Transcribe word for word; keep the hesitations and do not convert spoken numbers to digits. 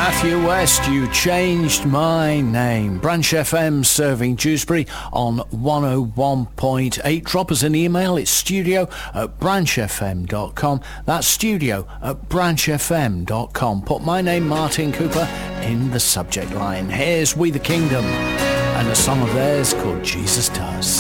Matthew West, You Changed My Name. Branch F M serving Dewsbury on one oh one point eight. Drop us an email. It's studio at branch f m dot com. That's studio at branch f m dot com. Put my name, Martin Cooper, in the subject line. Here's We the Kingdom and a song of theirs called Jesus Does.